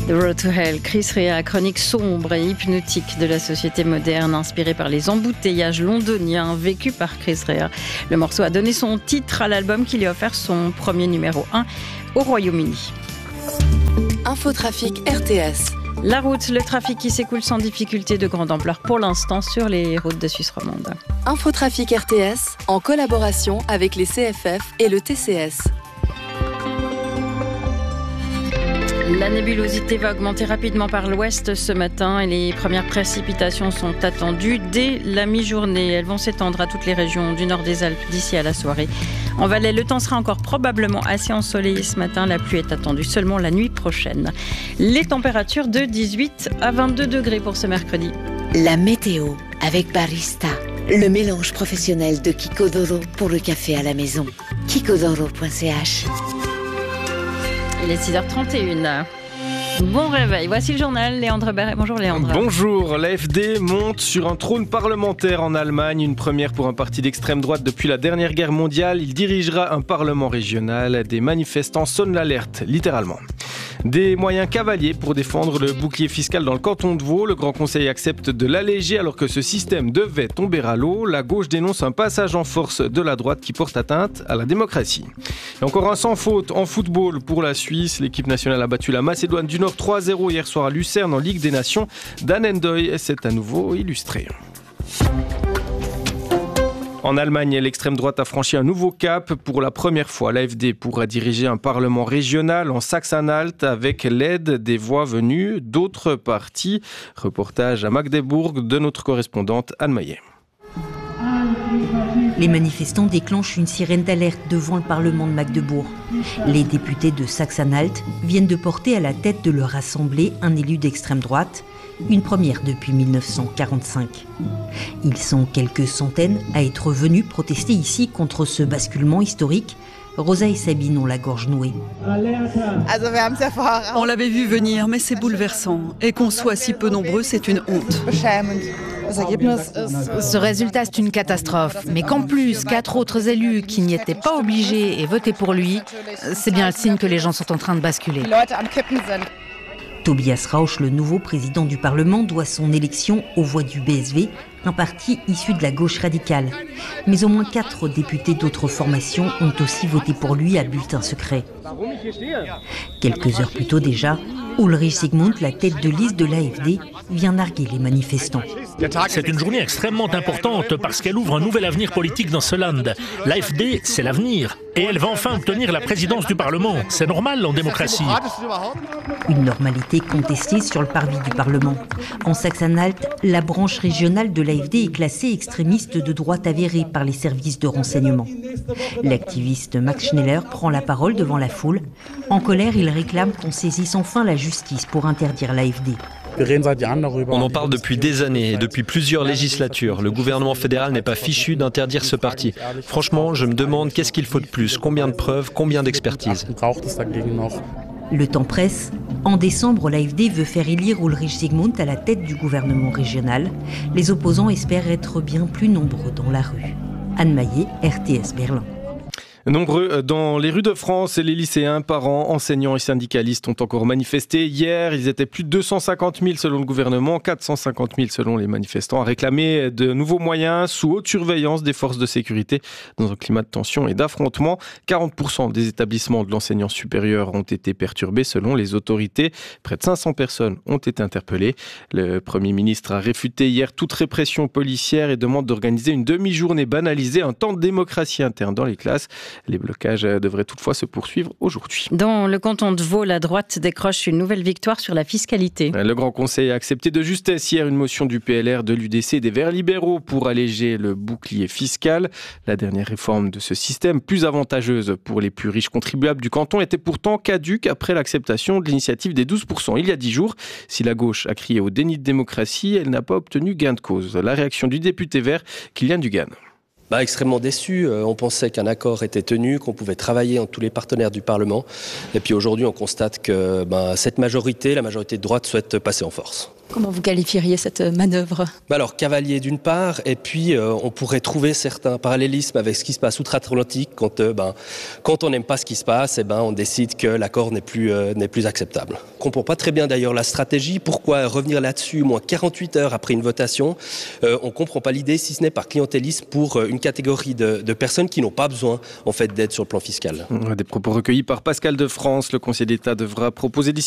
The Road to Hell, Chris Rea, chronique sombre et hypnotique de la société moderne, inspirée par les embouteillages londoniens vécus par Chris Rea. Le morceau a donné son titre à l'album qui lui a offert son premier numéro 1 au Royaume-Uni. Infotrafic RTS. La route, le trafic qui s'écoule sans difficulté de grande ampleur pour l'instant sur les routes de Suisse romande. Infotrafic RTS en collaboration avec les CFF et le TCS. La nébulosité va augmenter rapidement par l'ouest ce matin et les premières précipitations sont attendues dès la mi-journée. Elles vont s'étendre à toutes les régions du nord des Alpes d'ici à la soirée. En Valais, le temps sera encore probablement assez ensoleillé ce matin. La pluie est attendue seulement la nuit prochaine. Les températures de 18 à 22 degrés pour ce mercredi. La météo avec Barista, le mélange professionnel de Kikodoro pour le café à la maison. Kikodoro.ch. Il est 6h31. Bon réveil, voici le journal, Léandre Berret. Bonjour Léandre. Bonjour, l'AfD monte sur un trône parlementaire en Allemagne, une première pour un parti d'extrême droite depuis la dernière guerre mondiale. Il dirigera un parlement régional. Des manifestants sonnent l'alerte, littéralement. Des moyens cavaliers pour défendre le bouclier fiscal dans le canton de Vaud. Le Grand Conseil accepte de l'alléger alors que ce système devait tomber à l'eau. La gauche dénonce un passage en force de la droite qui porte atteinte à la démocratie. Et encore un sans faute en football pour la Suisse. L'équipe nationale a battu la Macédoine du Nord 3-0 hier soir à Lucerne en Ligue des Nations. Dan Endoy s'est à nouveau illustré. En Allemagne, l'extrême droite a franchi un nouveau cap. Pour la première fois, l'AfD pourra diriger un parlement régional en Saxe-Anhalt avec l'aide des voix venues d'autres partis. Reportage à Magdebourg de notre correspondante Anne Maillet. Les manifestants déclenchent une sirène d'alerte devant le Parlement de Magdebourg. Les députés de Saxe-Anhalt viennent de porter à la tête de leur assemblée un élu d'extrême droite, une première depuis 1945. Ils sont quelques centaines à être venus protester ici contre ce basculement historique. Rosa et Sabine ont la gorge nouée. On l'avait vu venir, mais c'est bouleversant. Et qu'on soit si peu nombreux, c'est une honte. Ce résultat, c'est une catastrophe. Mais qu'en plus, 4 autres élus qui n'y étaient pas obligés aient voté pour lui, c'est bien le signe que les gens sont en train de basculer. Tobias Rauch, le nouveau président du Parlement, doit son élection aux voix du BSV, un parti issu de la gauche radicale. Mais au moins 4 députés d'autres formations ont aussi voté pour lui à bulletin secret. Quelques heures plus tôt déjà, Ulrich Sigmund, la tête de liste de l'AfD, vient narguer les manifestants. C'est une journée extrêmement importante parce qu'elle ouvre un nouvel avenir politique dans ce land. L'AfD, c'est l'avenir. Et elle va enfin obtenir la présidence du Parlement. C'est normal en démocratie. Une normalité contestée sur le parvis du Parlement. En Saxe-Anhalt, la branche régionale de l'AfD est classée extrémiste de droite avérée par les services de renseignement. L'activiste Max Schneller prend la parole devant la foule. En colère, il réclame qu'on saisisse enfin la justice pour interdire l'AfD. On en parle depuis des années et depuis plusieurs législatures. Le gouvernement fédéral n'est pas fichu d'interdire ce parti. Franchement, je me demande qu'est-ce qu'il faut de plus, combien de preuves, combien d'expertises. Le temps presse. En décembre, l'AfD veut faire élire Ulrich Sigmund à la tête du gouvernement régional. Les opposants espèrent être bien plus nombreux dans la rue. Anne Maillet, RTS Berlin. Nombreux dans les rues de France, les lycéens, parents, enseignants et syndicalistes ont encore manifesté. Hier, ils étaient plus de 250 000 selon le gouvernement, 450 000 selon les manifestants, à réclamer de nouveaux moyens sous haute surveillance des forces de sécurité dans un climat de tension et d'affrontement. 40% des établissements de l'enseignement supérieur ont été perturbés selon les autorités. Près de 500 personnes ont été interpellées. Le Premier ministre a réfuté hier toute répression policière et demande d'organiser une demi-journée banalisée, un temps de démocratie interne dans les classes. Les blocages devraient toutefois se poursuivre aujourd'hui. Dans le canton de Vaud, la droite décroche une nouvelle victoire sur la fiscalité. Le Grand Conseil a accepté de justesse hier une motion du PLR, de l'UDC et des Verts libéraux pour alléger le bouclier fiscal. La dernière réforme de ce système, plus avantageuse pour les plus riches contribuables du canton, était pourtant caduque après l'acceptation de l'initiative des 12% il y a 10 jours. Si la gauche a crié au déni de démocratie, elle n'a pas obtenu gain de cause. La réaction du député vert, Kylian Dugan. Extrêmement déçu. On pensait qu'un accord était tenu, qu'on pouvait travailler entre tous les partenaires du Parlement. Et puis aujourd'hui, on constate que cette majorité, la majorité de droite, souhaite passer en force. Comment vous qualifieriez cette manœuvre ? Alors, cavalier d'une part, et puis on pourrait trouver certains parallélismes avec ce qui se passe outre-Atlantique quand on n'aime pas ce qui se passe, on décide que l'accord n'est plus acceptable. On ne comprend pas très bien d'ailleurs la stratégie. Pourquoi revenir là-dessus moins 48 heures après une votation ? On ne comprend pas l'idée, si ce n'est par clientélisme pour une catégorie de personnes qui n'ont pas besoin en fait, d'aide sur le plan fiscal. Des propos recueillis par Pascal de France. Le Conseil d'État devra proposer d'ici